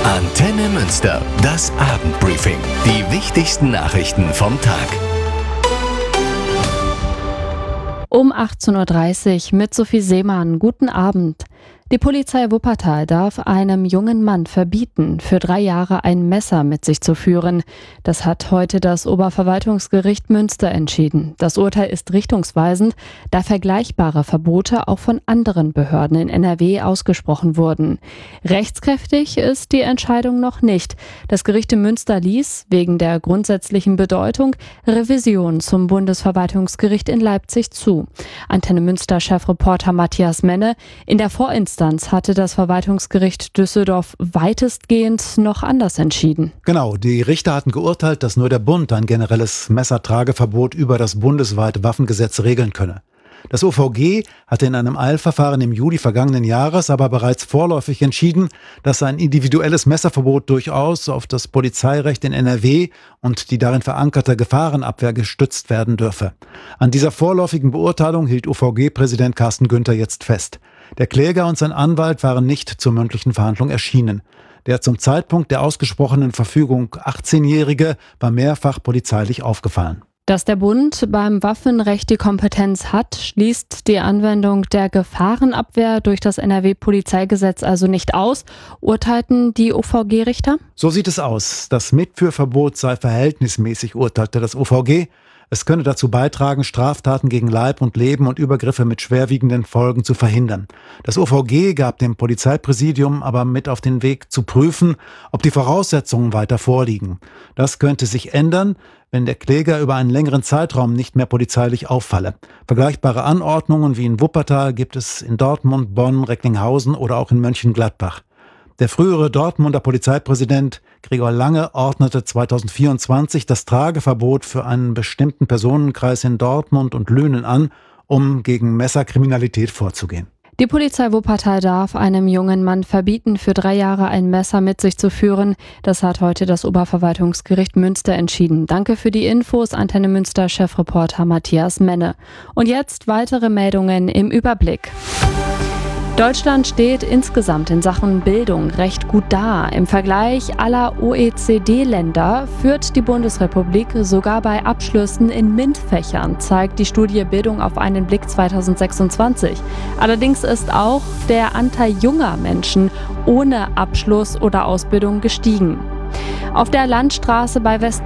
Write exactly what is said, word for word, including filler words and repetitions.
Antenne Münster, das Abendbriefing. Die wichtigsten Nachrichten vom Tag. Um achtzehn Uhr dreißig mit Sophie Seemann. Guten Abend. Die Polizei Wuppertal darf einem jungen Mann verbieten, für drei Jahre ein Messer mit sich zu führen. Das hat heute das Oberverwaltungsgericht Münster entschieden. Das Urteil ist richtungsweisend, da vergleichbare Verbote auch von anderen Behörden in N R W ausgesprochen wurden. Rechtskräftig ist die Entscheidung noch nicht. Das Gericht in Münster ließ, wegen der grundsätzlichen Bedeutung, Revision zum Bundesverwaltungsgericht in Leipzig zu. Antenne Münster-Chefreporter Matthias Menne: In der Vorinstanz hatte das Verwaltungsgericht Düsseldorf weitestgehend noch anders entschieden. Genau, die Richter hatten geurteilt, dass nur der Bund ein generelles Messertrageverbot über das bundesweite Waffengesetz regeln könne. Das O V G hatte in einem Eilverfahren im Juli vergangenen Jahres aber bereits vorläufig entschieden, dass ein individuelles Messerverbot durchaus auf das Polizeirecht in N R W und die darin verankerte Gefahrenabwehr gestützt werden dürfe. An dieser vorläufigen Beurteilung hielt O V G-Präsident Carsten Günther jetzt fest. Der Kläger und sein Anwalt waren nicht zur mündlichen Verhandlung erschienen. Der zum Zeitpunkt der ausgesprochenen Verfügung achtzehnjährige war mehrfach polizeilich aufgefallen. Dass der Bund beim Waffenrecht die Kompetenz hat, schließt die Anwendung der Gefahrenabwehr durch das N R W-Polizeigesetz also nicht aus, urteilten die O V G-Richter? So sieht es aus. Das Mitführverbot sei verhältnismäßig, urteilte das O V G. Es könne dazu beitragen, Straftaten gegen Leib und Leben und Übergriffe mit schwerwiegenden Folgen zu verhindern. Das O V G gab dem Polizeipräsidium aber mit auf den Weg zu prüfen, ob die Voraussetzungen weiter vorliegen. Das könnte sich ändern, wenn der Kläger über einen längeren Zeitraum nicht mehr polizeilich auffalle. Vergleichbare Anordnungen wie in Wuppertal gibt es in Dortmund, Bonn, Recklinghausen oder auch in Mönchengladbach. Der frühere Dortmunder Polizeipräsident Gregor Lange ordnete zweitausendvierundzwanzig das Trageverbot für einen bestimmten Personenkreis in Dortmund und Lünen an, um gegen Messerkriminalität vorzugehen. Die Polizei Wuppertal darf einem jungen Mann verbieten, für drei Jahre ein Messer mit sich zu führen. Das hat heute das Oberverwaltungsgericht Münster entschieden. Danke für die Infos, Antenne Münster Chefreporter Matthias Menne. Und jetzt weitere Meldungen im Überblick. Deutschland steht insgesamt in Sachen Bildung recht gut da. Im Vergleich aller O E C D-Länder führt die Bundesrepublik sogar bei Abschlüssen in MINT-Fächern, zeigt die Studie Bildung auf einen Blick zweitausendsechsundzwanzig. Allerdings ist auch der Anteil junger Menschen ohne Abschluss oder Ausbildung gestiegen. Auf der Landstraße bei West